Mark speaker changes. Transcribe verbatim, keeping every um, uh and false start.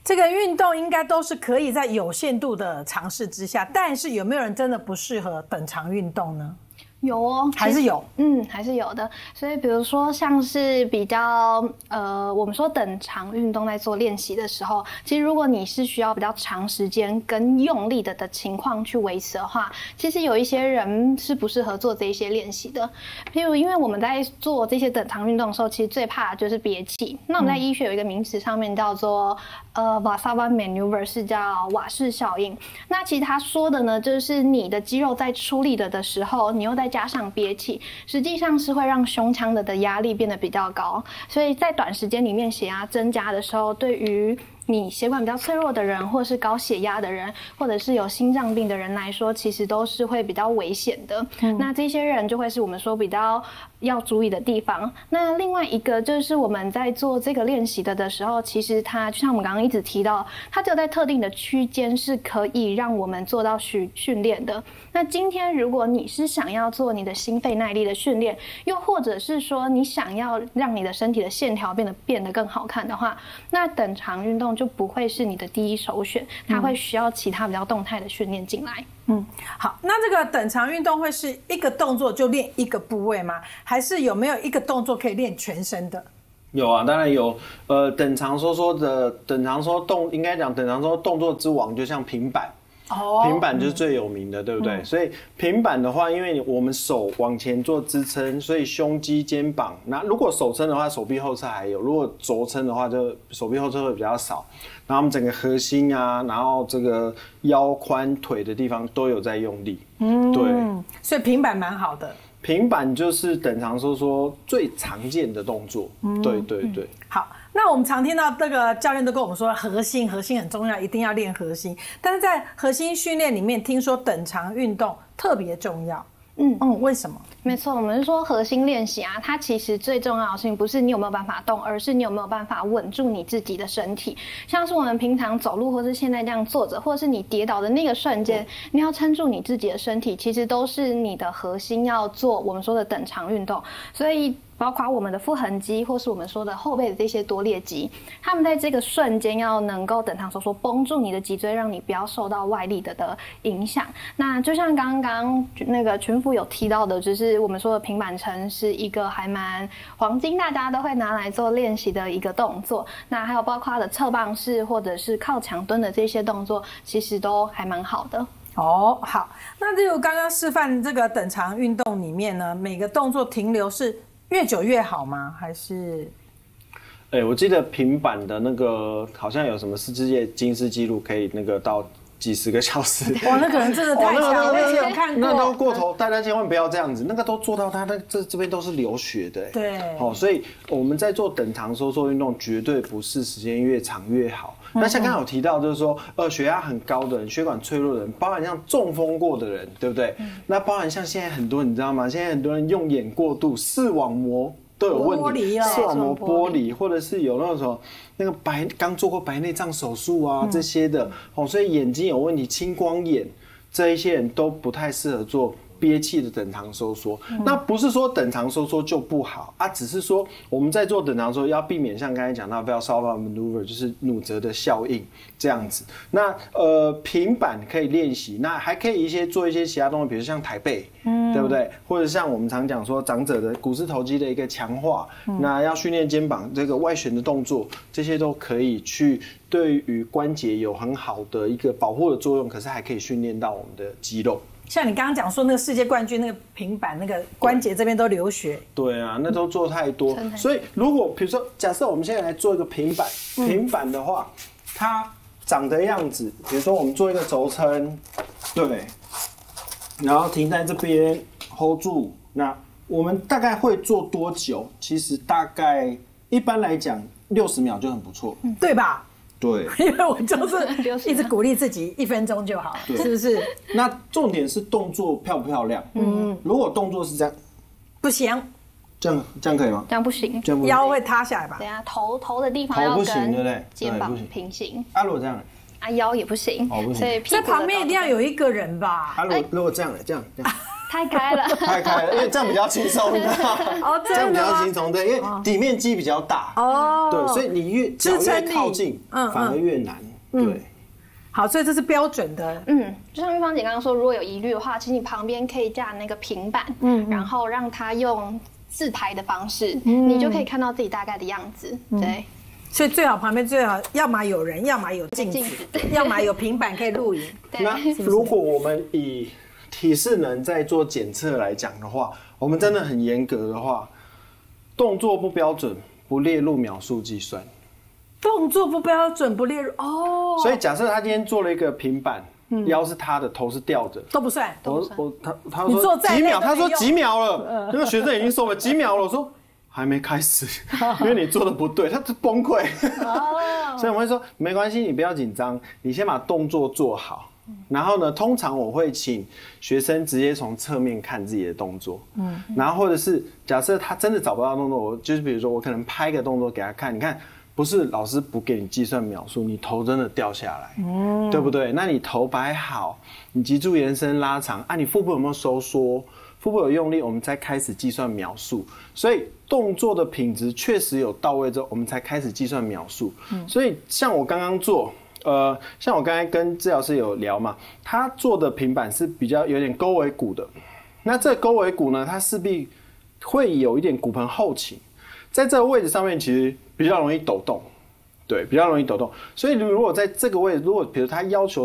Speaker 1: 这个运动应该都是可以在有限度的尝试之下，但是有没有人真的不适合等长运动呢？
Speaker 2: 有哦，
Speaker 1: 还是有，
Speaker 2: 嗯，还是有的。所以比如说像是比较呃，我们说等长运动在做练习的时候，其实如果你是需要比较长时间跟用力的的情况去维持的话，其实有一些人是不适合做这一些练习的。譬如因为我们在做这些等长运动的时候，其实最怕的就是憋气。那我们在医学有一个名词上面叫做呃 Valsalva maneuver， 是叫瓦氏效应。那其实他说的呢，就是你的肌肉在出力的的时候，你又在加上憋气，实际上是会让胸腔的的压力变得比较高，所以在短时间里面血压增加的时候，对于你血管比较脆弱的人，或是高血压的人，或者是有心脏病的人来说，其实都是会比较危险的。嗯、那这些人就会是我们说比较要注意的地方。那另外一个就是我们在做这个练习的的时候，其实它就像我们刚刚一直提到，它只有在特定的区间是可以让我们做到训训练的。那今天如果你是想要做你的心肺耐力的训练，又或者是说你想要让你的身体的线条变得变得更好看的话，那等长运动就不会是你的第一首选，它会需要其他比较动态的训练进来。
Speaker 1: 嗯，好，那这个等长运动会是一个动作就练一个部位吗？还是有没有一个动作可以练全身的？
Speaker 3: 有啊，当然有。呃，等长收缩的等长收动，应该讲等长收动作之王，就像平板。哦，平板就是最有名的，嗯、对不对？嗯、所以平板的话，因为我们手往前做支撑，所以胸肌、肩膀，那如果手撑的话，手臂后侧还有；如果轴撑的话，就手臂后侧会比较少。然后我们整个核心啊，然后这个腰髋腿的地方都有在用力。嗯，对，
Speaker 1: 所以平板蛮好的。
Speaker 3: 平板就是等长收缩最常见的动作。嗯、对对对、嗯。
Speaker 1: 好。那我们常听到这个教练都跟我们说，核心核心很重要，一定要练核心。但是在核心训练里面，听说等长运动特别重要。嗯嗯，为什么？
Speaker 2: 没错，我们是说核心练习啊，它其实最重要的事情不是你有没有办法动，而是你有没有办法稳住你自己的身体。像是我们平常走路，或是现在这样坐着，或者是你跌倒的那个瞬间，你要撑住你自己的身体，其实都是你的核心要做我们说的等长运动。所以包括我们的腹横肌，或是我们说的后背的这些多裂肌，他们在这个瞬间要能够等长收缩，绷住你的脊椎，让你不要受到外力的的影响。那就像刚刚那个群副有提到的，就是我们说的平板撑是一个还蛮黄金，大家都会拿来做练习的一个动作。那还有包括它的侧棒式或者是靠墙蹲的这些动作，其实都还蛮好的。
Speaker 1: 哦，好，那例如刚刚示范这个等长运动里面呢，每个动作停留是越久越好吗？还是？
Speaker 3: 哎、欸，我记得平板的那个好像有什么世界金氏纪录，可以那个到几十个小时。
Speaker 1: 哇，那可能真的太强了，我以前有看过。
Speaker 3: 那都过头，大家千万不要这样子，那个都做到他那这这边都是流血的、欸。
Speaker 1: 对。
Speaker 3: 好、哦，所以我们在做等长收缩运动，绝对不是时间越长越好。那像刚刚有提到，就是说，呃，血压很高的人、血管脆弱的人，包含像中风过的人，对不对？嗯、那包含像现在很多，你知道吗？现在很多人用眼过度，视网膜都有问题，视网膜剥离，或者是有那种什么那个白刚做过白内障手术啊、嗯、这些的，哦，所以眼睛有问题，青光眼这一些人都不太适合做憋气的等长收缩。嗯、那不是说等长收缩就不好啊，只是说我们在做等长收缩要避免像刚才讲到 Valsalva maneuver， 就是努泽的效应这样子。那呃平板可以练习，那还可以一些做一些其他动作，比如像抬背。嗯、对不对？或者像我们常讲说长者的股四头肌的一个强化，嗯、那要训练肩膀这个外旋的动作，这些都可以去对于关节有很好的一个保护的作用，可是还可以训练到我们的肌肉。
Speaker 1: 像你刚刚讲说那个世界冠军那个平板那个关节这边都流血。
Speaker 3: 对啊，那都做太多。嗯、所以如果比如说假设我们现在来做一个平板，嗯、平板的话，它长的样子，比如说我们做一个轴撑，对。然后停在这边 hold 住，那我们大概会做多久？其实大概一般来讲六十秒就很不错，
Speaker 1: 嗯、对吧？
Speaker 3: 对，
Speaker 1: 因为我就是一直鼓励自己一分钟就好了，是不是？
Speaker 3: 那重点是动作漂不漂亮？嗯，如果动作是这样，
Speaker 1: 不行，
Speaker 3: 这样这样可以吗？
Speaker 2: 这样不行，
Speaker 3: 这样不行，
Speaker 1: 腰会塌下来吧？
Speaker 2: 对啊，头头的地方要跟肩膀平行。
Speaker 3: 啊，如果这样。
Speaker 2: 啊，腰也不行，
Speaker 3: 哦、不行，
Speaker 2: 所以
Speaker 1: 这旁边一定要有一个人吧？
Speaker 3: 啊，如果如果这样的，这样这样，
Speaker 2: 太开了，
Speaker 3: 太开了，因为这样比较轻松，
Speaker 1: 哦，
Speaker 3: 这样比
Speaker 1: 真的吗？
Speaker 3: 较轻松，对，因为底面积比较大，
Speaker 1: 哦，
Speaker 3: 对，所以你越脚越
Speaker 1: 支撑力
Speaker 3: 靠近，
Speaker 1: 嗯嗯
Speaker 3: 反而越难，对。
Speaker 1: 好，所以这是标准的。
Speaker 2: 嗯，就像玉芳姐刚刚说，如果有疑虑的话，其实你旁边可以架那个平板，嗯，然后让它用自拍的方式，嗯、你就可以看到自己大概的样子，嗯、对。
Speaker 1: 所以最好旁边最好要么有人，要么有镜子，要么有平板可以录影。
Speaker 3: 那如果我们以体适能在做检测来讲的话，我们真的很严格的话，动作不标准不列入秒数计算。
Speaker 1: 动作不标准不列入哦，
Speaker 3: 所以假设他今天做了一个平板，腰是他的，头是吊着，
Speaker 1: 都不算。
Speaker 3: 我我他他
Speaker 1: 你做
Speaker 3: 说几秒，
Speaker 1: 再累都没用
Speaker 3: 他说几秒了，那个学生已经说了几秒了，我说还没开始，因为你做的不对，他就崩溃。所以我会说没关系，你不要紧张，你先把动作做好。然后呢，通常我会请学生直接从侧面看自己的动作，嗯，然后或者是假设他真的找不到动作，我就是比如说我可能拍个动作给他看，你看不是老师不给你计算秒数，你头真的掉下来，嗯，对不对？那你头摆好，你脊柱延伸拉长，啊，你腹部有没有收缩？腹部有用力，我们才开始计算秒数。所以动作的品质确实有到位之后，我们才开始计算秒数。嗯，所以像我刚刚做。呃，像我刚才跟治疗师有聊嘛，他做的平板是比较有点勾尾骨的，那这勾尾骨呢，它势必会有一点骨盆后倾，在这个位置上面其实比较容易抖动，对，比较容易抖动，所以如果在这个位置，如果比如他要求